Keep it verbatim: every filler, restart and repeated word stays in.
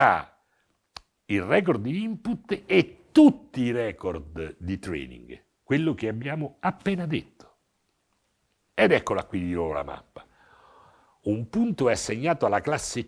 ha il record di input e tutti i record di training, quello che abbiamo appena detto. Ed eccola qui di nuovo la mappa. Un punto è assegnato alla classe